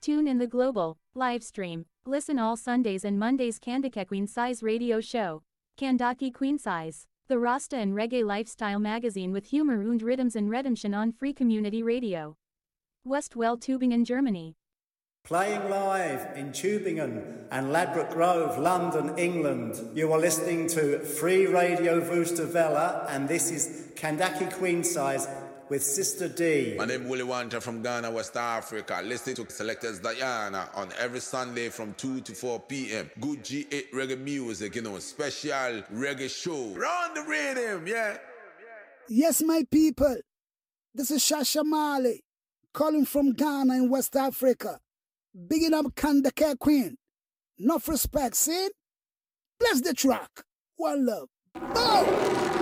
Tune in the global live stream. Listen all Sundays and Mondays Kandake Queen Size radio show. Kandaki Queen Size. The Rasta and Reggae lifestyle magazine with humor und rhythms and redemption on Free Community Radio. Westwell Tübingen, Germany. Playing live in Tübingen and Ladbroke Grove, London, England. You are listening to Free Radio Woosterwelle, and this is Kandaki Queen Size with Sister D. My name is Willie Wanta from Ghana, West Africa. Listen to Selectors Diana on every Sunday from 2 to 4 p.m. Good G8 reggae music, special reggae show. Run the rhythm, yeah. Yes, my people. This is Shasha Mali, calling from Ghana in West Africa. Bigging up Kandake Queen. Enough respect, see? Bless the track. One love. Boom!